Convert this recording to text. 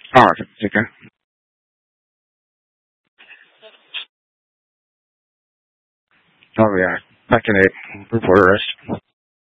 All right. Take care. Oh yeah. Back in 8. Report arrest.